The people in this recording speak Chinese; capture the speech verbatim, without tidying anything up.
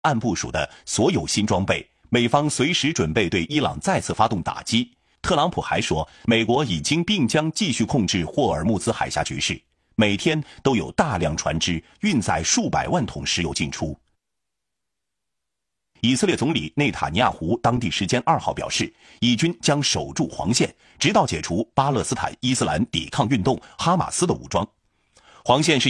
按部署的所有新装备，美方随时准备对伊朗再次发动打击。特朗普还说，美国已经并将继续控制霍尔木兹海峡局势，每天都有大量船只运载数百万桶石油进出。以色列总理内塔尼亚胡当地时间二号表示，以军将守住黄线，直到解除巴勒斯坦伊斯兰抵抗运动哈马斯的武装。黄线是